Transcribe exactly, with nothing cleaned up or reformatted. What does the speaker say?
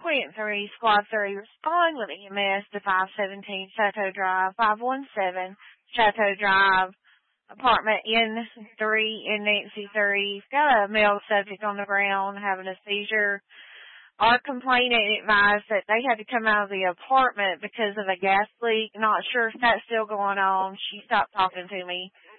Queen three, Squad three, respond with E M S to five seventeen Chateau Drive, five one seven Chateau Drive, apartment N three in Nancy three. Got a male subject on the ground having a seizure. Our complainant advised that they had to come out of the apartment because of a gas leak. Not sure if that's still going on. She stopped talking to me.